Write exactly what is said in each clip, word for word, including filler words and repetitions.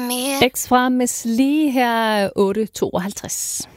X fra Miss Li her otte tooghalvtreds.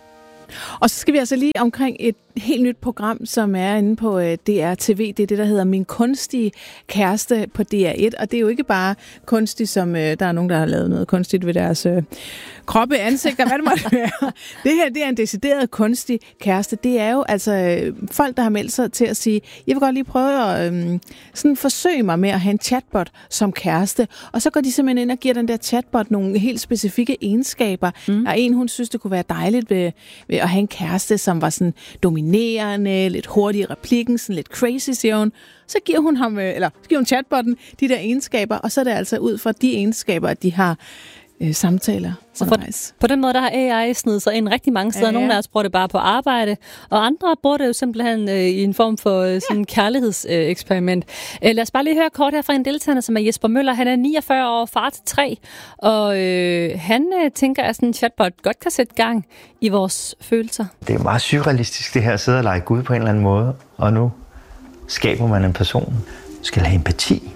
Og så skal vi altså lige omkring et helt nyt program, som er inde på D R T V. Det er det, der hedder Min kunstige kæreste på D R et. Og det er jo ikke bare kunstigt, som øh, der er nogen, der har lavet noget kunstigt ved deres øh, kroppe, ansigter, hvad det måtte være. Det her, det er en decideret kunstig kæreste. Det er jo altså øh, folk, der har meldt sig til at sige, jeg vil godt lige prøve at øh, sådan forsøge mig med at have en chatbot som kæreste. Og så går de simpelthen ind og giver den der chatbot nogle helt specifikke egenskaber. Mm. Der er en, hun synes, det kunne være dejligt ved, ved at have en kæreste, som var sådan dominerende, lidt hurtig i replikken, sådan lidt crazy, siger hun. Så giver hun ham, eller så giver hun chatbotten de der egenskaber, og så er det altså ud fra de egenskaber, at de har øh, samtaler. Så for, på den måde, der har A I snedet sig ind rigtig mange steder. Ja, ja. Nogle af os bruger det bare på arbejde, og andre bruger det jo simpelthen øh, i en form for øh, sådan en ja. kærlighedseksperiment. Øh, lad os bare lige høre kort her fra en deltager, som er Jesper Møller. Han er niogfyrre år, far til tre, og øh, han øh, tænker, at sådan en chatbot godt kan sætte gang i vores følelser. Det er meget surrealistisk, det her at sidde og lege Gud på en eller anden måde, og nu skaber man en person, skal have empati,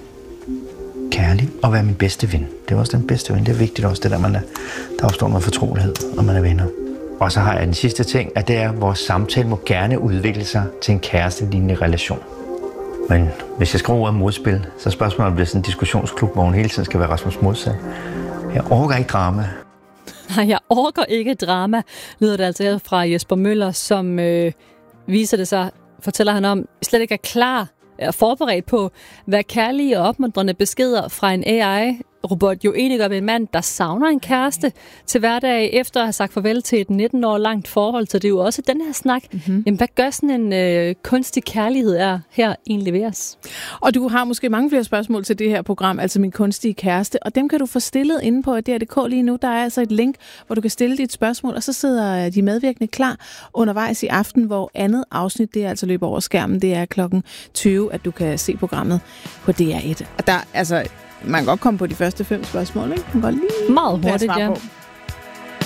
kærlig og være min bedste ven. Det er også den bedste ven. Det er vigtigt også, det der, man er, der opstår noget fortrolighed, og man er venner. Og så har jeg den sidste ting, at det er, at vores samtale må gerne udvikle sig til en kærestelignende relation. Men hvis jeg skriver ordet modspil, så er spørgsmålet, om det bliver sådan en diskussionsklub, hvor hun hele tiden skal være Rasmus modsat. Jeg orker ikke drama. Nej, jeg orker ikke drama, lyder det altså fra Jesper Møller, som øh, viser det sig, fortæller han om, slet ikke er klar er forberedt på, hvad kærlige og opmuntrende beskeder fra en A I-robot jo egentlig gør ved en mand, der savner en kæreste til hverdag, efter at have sagt farvel til et nitten år langt forhold. Så det er jo også den her snak. Mm-hmm. Jamen, hvad gør sådan en øh, kunstig kærlighed er her egentlig ved os? Og du har måske mange flere spørgsmål til det her program, altså Min kunstige kæreste, og dem kan du få stillet inde på D R punktum d k lige nu. Der er altså et link, hvor du kan stille dit spørgsmål, og så sidder de medvirkende klar undervejs i aften, hvor andet afsnit, det er altså løber over skærmen. Det er klokken tyve, at du kan se programmet på D R et. Og der, altså, man kan godt komme på de første fem spørgsmål, ikke? Man kan godt lige meget hurtigt, ja.